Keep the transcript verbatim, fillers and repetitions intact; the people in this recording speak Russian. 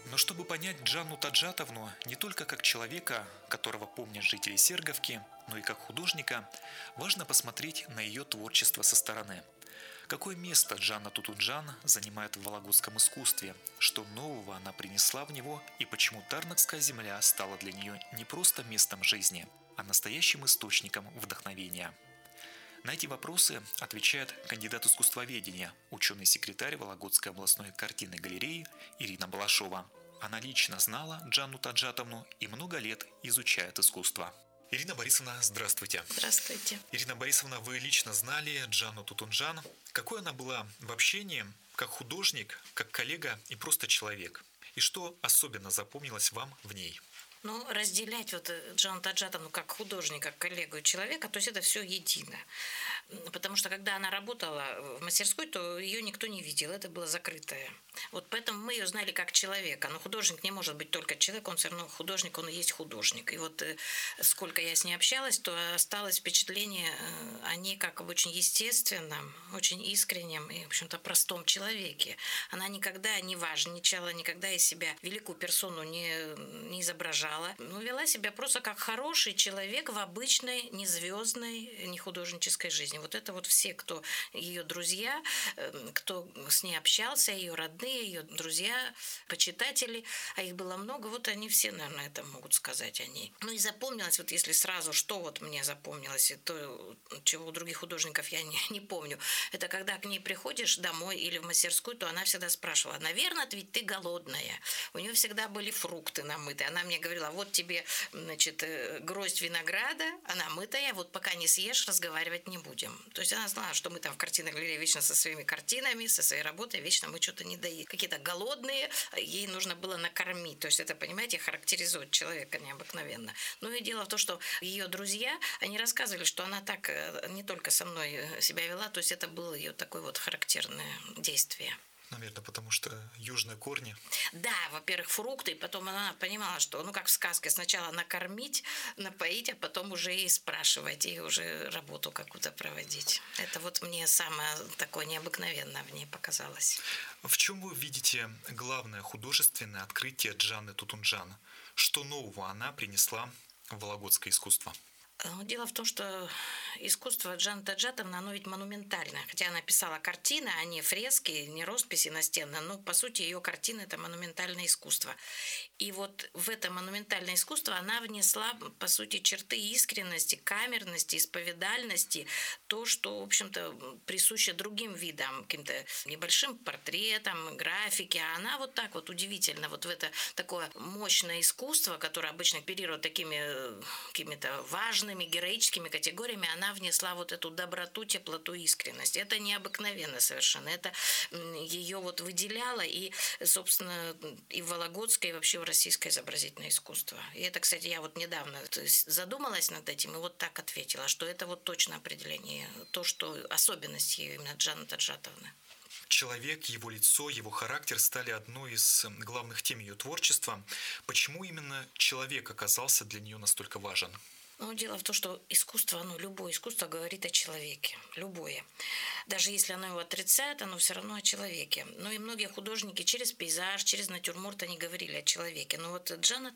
Но чтобы понять Джанну Таджатовну не только как человека, которого помнят жители Серговки, но и как художника, важно посмотреть на ее творчество со стороны. Какое место Джанна Тутунджан занимает в вологодском искусстве, что нового она принесла в него и почему Тарнакская земля стала для нее не просто местом жизни, а настоящим источником вдохновения. На эти вопросы отвечает кандидат искусствоведения, ученый-секретарь Вологодской областной картинной галереи Ирина Балашова. Она лично знала Джанну Таджатовну и много лет изучает искусство. Ирина Борисовна, здравствуйте. Здравствуйте. Ирина Борисовна, вы лично знали Джанну Тутунджан. Какой она была в общении, как художник, как коллега и просто человек? И что особенно запомнилось вам в ней? Ну, разделять вот Джанну Таджатовну как художника, как коллегу и человека, то есть это все едино. Потому что когда она работала в мастерской, то ее никто не видел, это было закрытое. Вот поэтому мы ее знали как человека. Но художник не может быть только человек, он все равно художник, он и есть художник. И вот сколько я с ней общалась, то осталось впечатление о ней как об очень естественном, очень искреннем и, в общем-то, простом человеке. Она никогда не важничала, никогда из себя великую персону не, не изображала. Ну, вела себя просто как хороший человек в обычной, не звездной, не художнической жизни. Вот это вот все, кто ее друзья, кто с ней общался, ее родные, ее друзья, почитатели, а их было много, вот они все, наверное, это могут сказать о ней. Ну и запомнилось, вот если сразу, что вот мне запомнилось, и то, чего у других художников я не, не помню, это когда к ней приходишь домой или в мастерскую, то она всегда спрашивала: наверное, ведь ты голодная. У нее всегда были фрукты намытые. Она мне говорила: вот тебе, значит, гроздь винограда, она мытая, вот пока не съешь, разговаривать не будем. То есть она знала, что мы там в картинной галерее вечно со своими картинами, со своей работой, вечно мы что-то не доедим. Какие-то голодные, ей нужно было накормить. То есть это, понимаете, характеризует человека необыкновенно. Ну и дело в том, что ее друзья, они рассказывали, что она так не только со мной себя вела, то есть это было ее такое вот характерное действие. Наверное, потому что южные корни. Да, во-первых, фрукты, потом она понимала, что, ну, как в сказке, сначала накормить, напоить, а потом уже и спрашивать, и уже работу какую-то проводить. Это вот мне самое такое необыкновенное в ней показалось. В чем вы видите главное художественное открытие Джанны Тутунджан? Что нового она принесла в вологодское искусство? Дело в том, что искусство Джанны Таджатовны, оно ведь монументальное. Хотя она писала картины, а не фрески, не росписи настенные. Но, по сути, ее картины – это монументальное искусство. И вот в это монументальное искусство она внесла, по сути, черты искренности, камерности, исповедальности. То, что, в общем-то, присуще другим видам, каким-то небольшим портретам, графике. А она вот так вот удивительно, вот в это такое мощное искусство, которое обычно оперирует такими какими-то важными, героическими категориями, она внесла вот эту доброту, теплоту, искренность. Это необыкновенно совершенно. Это ее вот выделяло и, собственно, и в вологодское, и вообще в российское изобразительное искусство. И это, кстати, я вот недавно задумалась над этим и вот так ответила, что это вот точно определение, то, что особенность ее именно Джанны Таджатовны. Человек, его лицо, его характер стали одной из главных тем ее творчества. Почему именно человек оказался для нее настолько важен? Но дело в том, что искусство, оно, любое искусство говорит о человеке, любое. Даже если оно его отрицает, оно все равно о человеке. Ну и многие художники через пейзаж, через натюрморт они говорили о человеке. Но вот Джанна